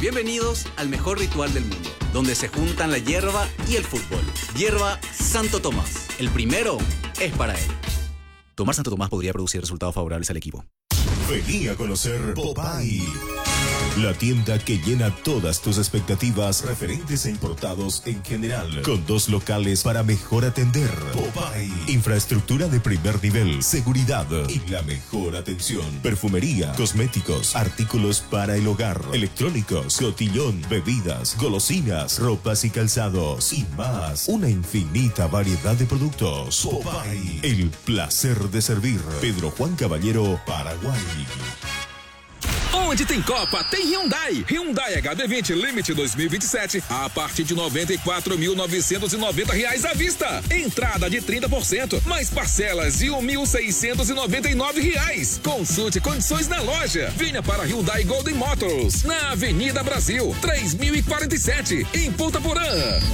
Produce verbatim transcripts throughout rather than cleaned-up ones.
Bienvenidos al mejor ritual del mundo, donde se juntan la hierba y el fútbol. Hierba Santo Tomás. El primero es para él. Tomar Santo Tomás podría producir resultados favorables al equipo. Vení a conocer Popeye, la tienda que llena todas tus expectativas referentes a importados en general, con dos locales para mejor atender. Popeye, infraestructura de primer nivel, seguridad y la mejor atención. Perfumería, cosméticos, artículos para el hogar, electrónicos, cotillón, bebidas, golosinas, ropas y calzados y más. Una infinita variedad de productos. Popeye, el placer de servir. Pedro Juan Caballero, Paraguay. Onde tem Copa, tem Hyundai. Hyundai H D vinte Limit dois mil e vinte e sete a partir de noventa e quatro mil novecentos e noventa reais à vista. Entrada de trinta por cento, mais parcelas de mil seiscentos e noventa e nove reais. Consulte condições na loja. Venha para Hyundai Golden Motors, na Avenida Brasil, três mil e quarenta e sete, em Ponta Porã.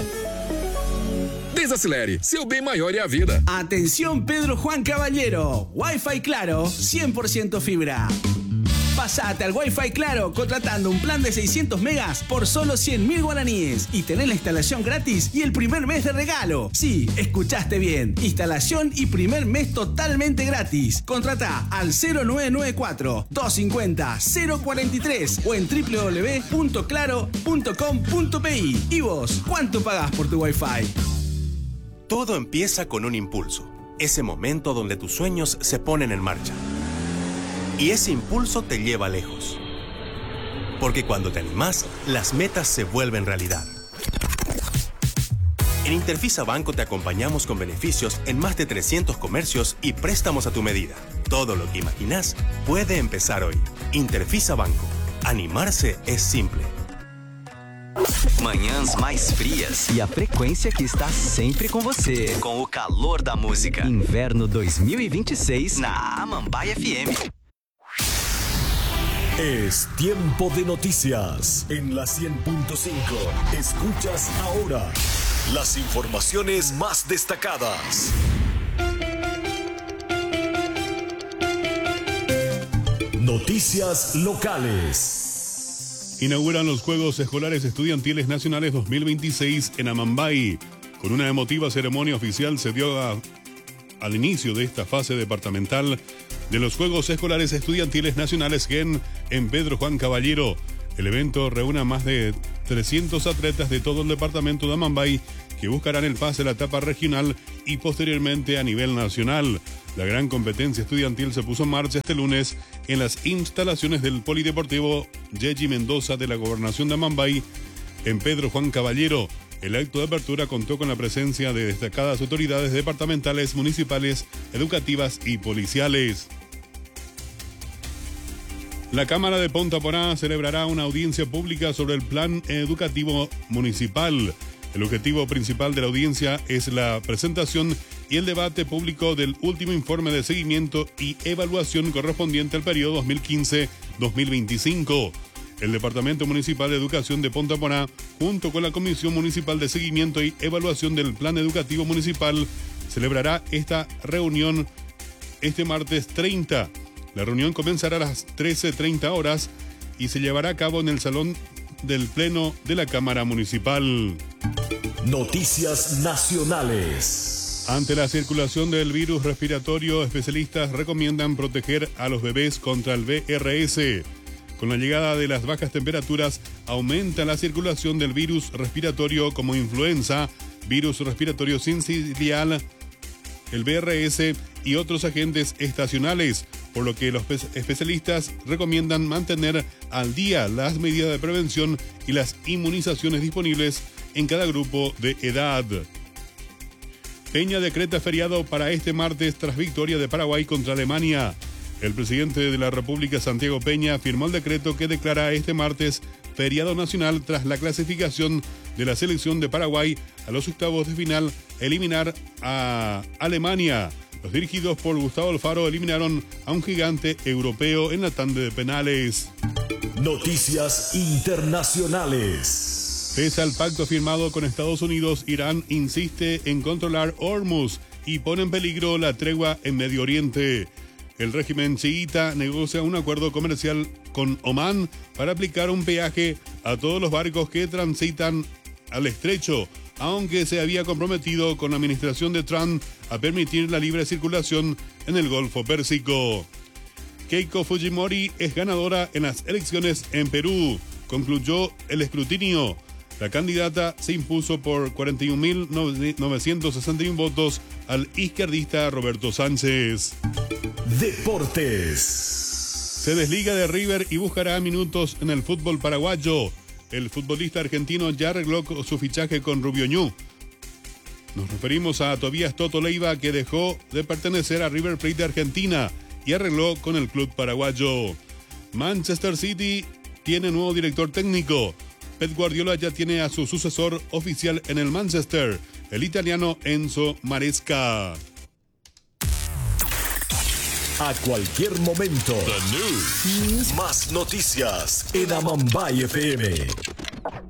Desacelere, seu bem maior é a vida. Atención Pedro Juan Caballero, Wi-Fi Claro, cien por ciento fibra. Pasate al Wi-Fi Claro contratando un plan de seiscientos megas por solo cien mil guaraníes y tenés la instalación gratis y el primer mes de regalo. Sí, escuchaste bien, instalación y primer mes totalmente gratis. Contrata al cero nueve nueve cuatro, dos cinco cero, cero cuatro tres o en doble u doble u doble u punto claro punto com punto p i. ¿Y vos, cuánto pagás por tu Wi-Fi? Todo empieza con un impulso, ese momento donde tus sueños se ponen en marcha. Y ese impulso te lleva lejos. Porque cuando te animás, las metas se vuelven realidad. En Interfisa Banco te acompañamos con beneficios en más de trescientos comercios y préstamos a tu medida. Todo lo que imaginás puede empezar hoy. Interfisa Banco. Animarse es simple. Manhãs mais frias e a frequência que está sempre com você. Com o calor da música. Inverno dois mil e vinte e seis na Amambai F M. Es tiempo de noticias en la cien punto cinco. Escuchas ahora las informaciones más destacadas. Noticias locales. Inauguran los Juegos Escolares Estudiantiles Nacionales dos mil veintiséis en Amambay. Con una emotiva ceremonia oficial se dio a, al inicio de esta fase departamental de los Juegos Escolares Estudiantiles Nacionales Gen en Pedro Juan Caballero. El evento reúne a más de trescientos atletas de todo el departamento de Amambay que buscarán el pase a la etapa regional y posteriormente a nivel nacional. La gran competencia estudiantil se puso en marcha este lunes en las instalaciones del Polideportivo Yeji Mendoza de la Gobernación de Amambay en Pedro Juan Caballero. El acto de apertura contó con la presencia de destacadas autoridades departamentales, municipales, educativas y policiales. La Cámara de Ponta Porá celebrará una audiencia pública sobre el plan educativo municipal. El objetivo principal de la audiencia es la presentación y el debate público del último informe de seguimiento y evaluación correspondiente al periodo dos mil quince a dos mil veinticinco. El Departamento Municipal de Educación de Ponta Porá, junto con la Comisión Municipal de Seguimiento y Evaluación del Plan Educativo Municipal, celebrará esta reunión este martes treinta. La reunión comenzará a las trece treinta horas y se llevará a cabo en el Salón del Pleno de la Cámara Municipal. Noticias nacionales. Ante la circulación del virus respiratorio, especialistas recomiendan proteger a los bebés contra el V R S. Con la llegada de las bajas temperaturas, aumenta la circulación del virus respiratorio como influenza, virus respiratorio sincicial, el V R S y otros agentes estacionales, por lo que los especialistas recomiendan mantener al día las medidas de prevención y las inmunizaciones disponibles en cada grupo de edad. Peña decreta feriado para este martes tras victoria de Paraguay contra Alemania. El presidente de la República, Santiago Peña, firmó el decreto que declara este martes feriado nacional tras la clasificación de la selección de Paraguay a los octavos de final, eliminar a Alemania. Los dirigidos por Gustavo Alfaro eliminaron a un gigante europeo en la tanda de penales. Noticias internacionales. Pese al pacto firmado con Estados Unidos, Irán insiste en controlar Hormuz y pone en peligro la tregua en Medio Oriente. El régimen chiita negocia un acuerdo comercial con Omán para aplicar un peaje a todos los barcos que transitan al estrecho, aunque se había comprometido con la administración de Trump a permitir la libre circulación en el Golfo Pérsico. Keiko Fujimori es ganadora en las elecciones en Perú. Concluyó el escrutinio. La candidata se impuso por cuarenta y un mil novecientos sesenta y uno votos al izquierdista Roberto Sánchez. Deportes. Se desliga de River y buscará minutos en el fútbol paraguayo. El futbolista argentino ya arregló su fichaje con Rubio Ñu. Nos referimos a Tobías Toto Leiva, que dejó de pertenecer a River Plate de Argentina y arregló con el club paraguayo. Manchester City tiene nuevo director técnico. Pep Guardiola ya tiene a su sucesor oficial en el Manchester, el italiano Enzo Maresca. A cualquier momento. The News. Más noticias en Amambay F M.